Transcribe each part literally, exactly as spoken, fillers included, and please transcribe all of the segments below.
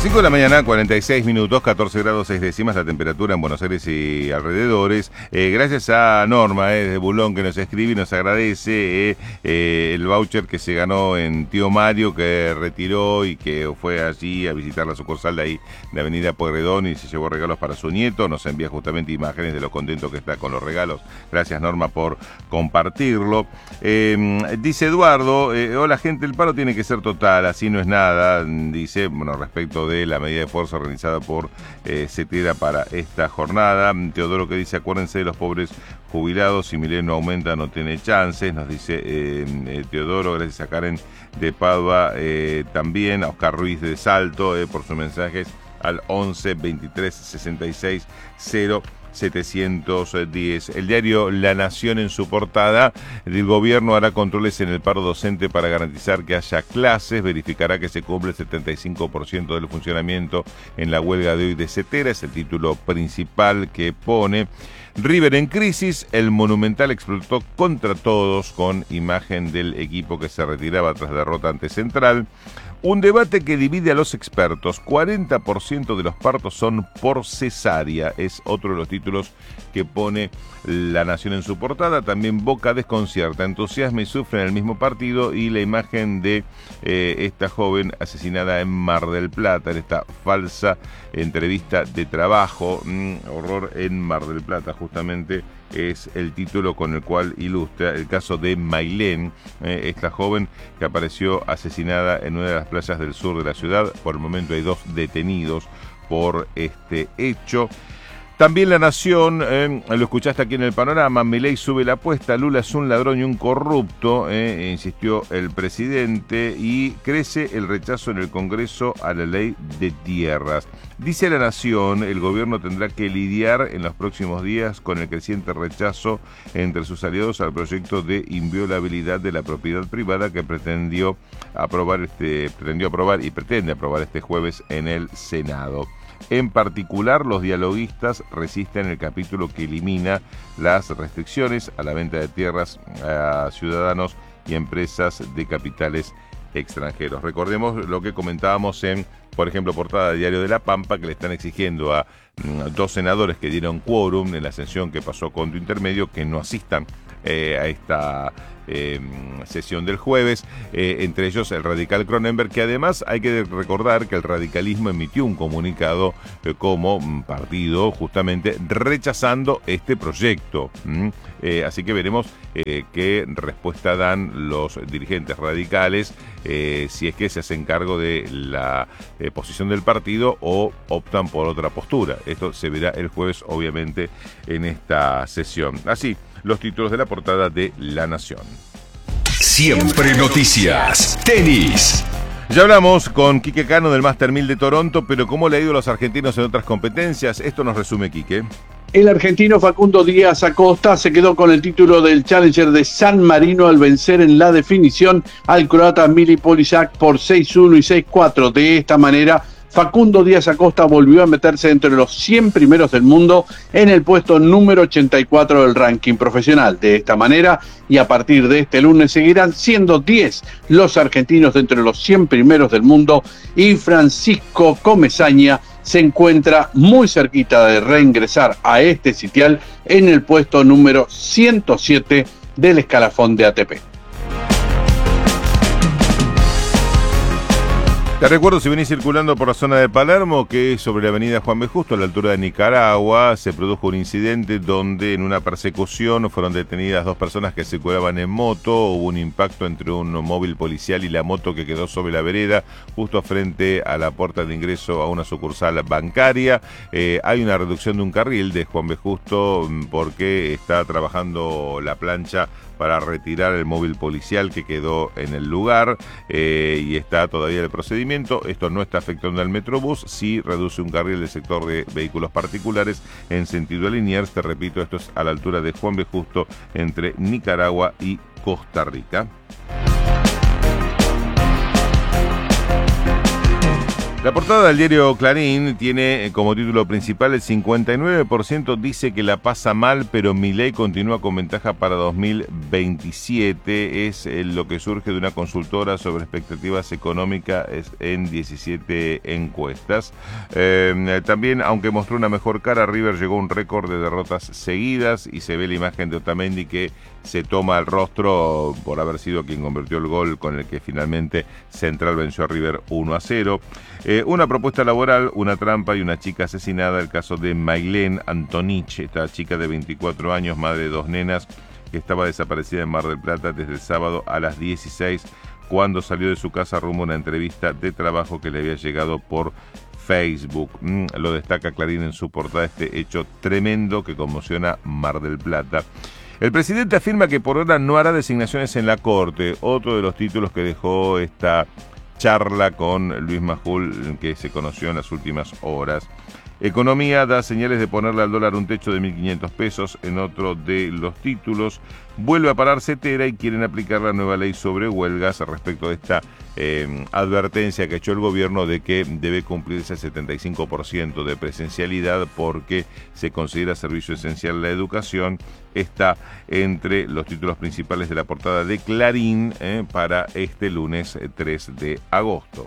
cinco de la mañana, cuarenta y seis minutos, catorce grados seis décimas la temperatura en Buenos Aires y alrededores. Eh, gracias a Norma eh, de Bulón, que nos escribe y nos agradece eh, eh, el voucher que se ganó en Tío Mario, que retiró y que fue allí a visitar la sucursal de ahí de Avenida Pueyrredón y se llevó regalos para su nieto. Nos envía justamente imágenes de lo contento que está con los regalos. Gracias, Norma, por compartirlo. Eh, dice Eduardo, eh, hola gente, el paro tiene que ser total, así no es nada, dice, bueno, respecto de de la medida de fuerza organizada por eh, CETERA para esta jornada. Teodoro, que dice, acuérdense de los pobres jubilados, si Milei no aumenta no tiene chances, nos dice eh, eh, Teodoro. Gracias a Karen de Padua, eh, también a Oscar Ruiz de Salto eh, por sus mensajes al once veintitrés sesenta y seis cero setecientos diez. El diario La Nación, en su portada, el gobierno hará controles en el paro docente para garantizar que haya clases, verificará que se cumple el setenta y cinco por ciento del funcionamiento en la huelga de hoy de CETERA, es el título principal que pone. River en crisis, el Monumental explotó contra todos, con imagen del equipo que se retiraba tras derrota ante Central. Un debate que divide a los expertos. cuarenta por ciento de los partos son por cesárea. Es otro de los títulos que pone La Nación en su portada. También Boca desconcierta, entusiasma y sufre en el mismo partido. Y la imagen de eh, esta joven asesinada en Mar del Plata, en esta falsa entrevista de trabajo. Mm, horror en Mar del Plata, justamente. Es el título con el cual ilustra el caso de Mailén, eh, esta joven que apareció asesinada en una de las playas del sur de la ciudad. Por el momento hay dos detenidos por este hecho. También La Nación, eh, lo escuchaste aquí en el panorama, Milei sube la apuesta, Lula es un ladrón y un corrupto, eh, insistió el presidente, y crece el rechazo en el Congreso a la ley de tierras. Dice La Nación, el gobierno tendrá que lidiar en los próximos días con el creciente rechazo entre sus aliados al proyecto de inviolabilidad de la propiedad privada que pretendió aprobar, este, pretendió aprobar y pretende aprobar este jueves en el Senado. En particular, los dialoguistas resisten el capítulo que elimina las restricciones a la venta de tierras a ciudadanos y empresas de capitales extranjeros. Recordemos lo que comentábamos en, por ejemplo, portada de Diario de la Pampa, que le están exigiendo a mm, dos senadores que dieron quórum en la sesión que pasó con tu intermedio que no asistan eh, a esta Eh, sesión del jueves, eh, entre ellos el radical Cronenberg, que además hay que recordar que el radicalismo emitió un comunicado eh, como partido justamente rechazando este proyecto. ¿Mm? Eh, así que veremos eh, qué respuesta dan los dirigentes radicales, eh, si es que se hacen cargo de la eh, posición del partido o optan por otra postura. Esto se verá el jueves, obviamente, en esta sesión. Así, los títulos de la portada de La Nación. Siempre noticias. Tenis. Ya hablamos con Quique Cano del Master mil de Toronto, pero ¿cómo le ha ido a los argentinos en otras competencias? Esto nos resume Quique. El argentino Facundo Díaz Acosta se quedó con el título del Challenger de San Marino al vencer en la definición al croata Mili Polisak por seis uno y seis cuatro. De esta manera, Facundo Díaz Acosta volvió a meterse entre los cien primeros del mundo en el puesto número ochenta y cuatro del ranking profesional. De esta manera, y a partir de este lunes, seguirán siendo diez los argentinos entre los cien primeros del mundo, y Francisco Comesaña se encuentra muy cerquita de reingresar a este sitial en el puesto número ciento siete del escalafón de A T P. Te recuerdo, si venís circulando por la zona de Palermo, que sobre la avenida Juan B. Justo, a la altura de Nicaragua, se produjo un incidente donde en una persecución fueron detenidas dos personas que circulaban en moto. Hubo un impacto entre un móvil policial y la moto que quedó sobre la vereda, justo frente a la puerta de ingreso a una sucursal bancaria. Eh, hay una reducción de un carril de Juan B. Justo porque está trabajando la plancha para retirar el móvil policial que quedó en el lugar, eh, y está todavía el procedimiento. Esto no está afectando al Metrobús, sí reduce un carril del sector de vehículos particulares en sentido a Liniers. Te repito, esto es a la altura de Juan B. Justo, entre Nicaragua y Costa Rica. La portada del diario Clarín tiene como título principal: el cincuenta y nueve por ciento dice que la pasa mal, pero Milei continúa con ventaja para dos mil veintisiete. Es lo que surge de una consultora sobre expectativas económicas en diecisiete encuestas. Eh, también, aunque mostró una mejor cara, River llegó a un récord de derrotas seguidas y se ve la imagen de Otamendi que se toma el rostro por haber sido quien convirtió el gol con el que finalmente Central venció a River uno a cero. Eh, una propuesta laboral, una trampa y una chica asesinada. El caso de Maylene Antonich, esta chica de veinticuatro años, madre de dos nenas, que estaba desaparecida en Mar del Plata desde el sábado a las dieciséis, cuando salió de su casa rumbo a una entrevista de trabajo que le había llegado por Facebook. Mm, lo destaca Clarín en su portada, este hecho tremendo que conmociona Mar del Plata. El presidente afirma que por ahora no hará designaciones en la Corte, otro de los títulos que dejó esta charla con Luis Majul, que se conoció en las últimas horas. Economía da señales de ponerle al dólar un techo de mil quinientos pesos en otro de los títulos. Vuelve a parar Cetera y quieren aplicar la nueva ley sobre huelgas respecto de esta eh, advertencia que ha hecho el gobierno de que debe cumplirse el setenta y cinco por ciento de presencialidad porque se considera servicio esencial la educación. Está entre los títulos principales de la portada de Clarín eh, para este lunes tres de agosto.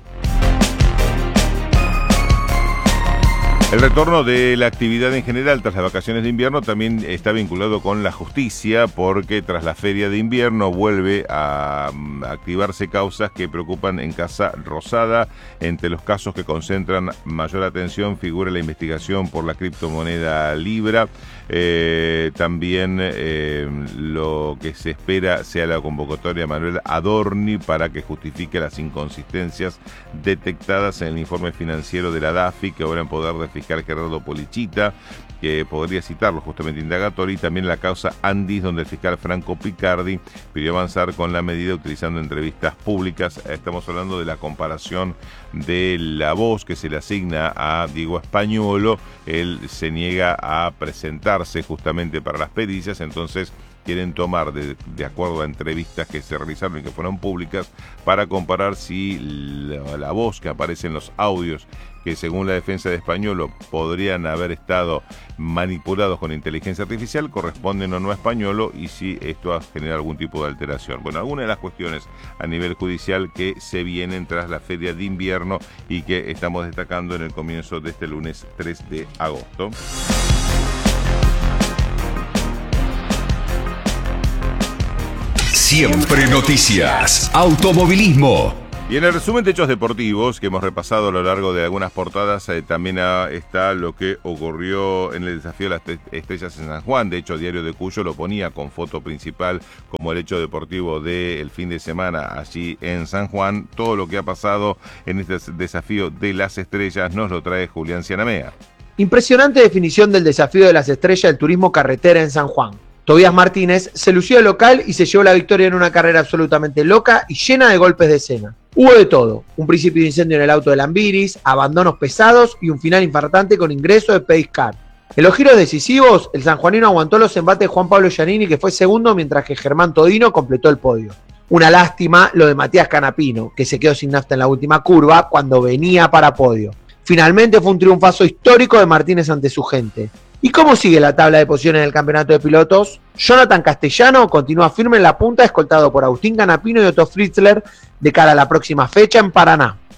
El retorno de la actividad en general tras las vacaciones de invierno también está vinculado con la justicia, porque tras la feria de invierno vuelve a activarse causas que preocupan en Casa Rosada. Entre los casos que concentran mayor atención figura la investigación por la criptomoneda Libra. Eh, también eh, lo que se espera sea la convocatoria de Manuel Adorni para que justifique las inconsistencias detectadas en el informe financiero de la D A F I, que ahora en poder de fiscal Gerardo Polichita, que podría citarlo justamente indagatorio, y también la causa Andis, donde el fiscal Franco Picardi pidió avanzar con la medida utilizando entrevistas públicas. Estamos hablando de la comparación de la voz que se le asigna a Diego Españolo. Él se niega a presentarse justamente para las pericias, entonces quieren tomar de, de acuerdo a entrevistas que se realizaron y que fueron públicas para comparar si la, la voz que aparece en los audios, que según la defensa de Españolo podrían haber estado manipulados con inteligencia artificial, corresponden o no a Españolo, y si esto genera algún tipo de alteración. Bueno, algunas de las cuestiones a nivel judicial que se vienen tras la feria de invierno y que estamos destacando en el comienzo de este lunes tres de agosto. Siempre Noticias. Automovilismo. Y en el resumen de hechos deportivos que hemos repasado a lo largo de algunas portadas, eh, también ha, está lo que ocurrió en el desafío de las estrellas en San Juan. De hecho, Diario de Cuyo lo ponía con foto principal como el hecho deportivo del fin de semana allí en San Juan. Todo lo que ha pasado en este desafío de las estrellas nos lo trae Julián Cianamea. Impresionante definición del desafío de las estrellas del turismo carretera en San Juan. Tobías Martínez se lució de local y se llevó la victoria en una carrera absolutamente loca y llena de golpes de escena. Hubo de todo: un principio de incendio en el auto de Lambiris, abandonos pesados y un final infartante con ingreso de Pacecar. En los giros decisivos, el sanjuanino aguantó los embates de Juan Pablo Giannini, que fue segundo, mientras que Germán Todino completó el podio. Una lástima lo de Matías Canapino, que se quedó sin nafta en la última curva cuando venía para podio. Finalmente fue un triunfazo histórico de Martínez ante su gente. ¿Y cómo sigue la tabla de posiciones del campeonato de pilotos? Jonathan Castellano continúa firme en la punta, escoltado por Agustín Canapino y Otto Fritzler de cara a la próxima fecha en Paraná.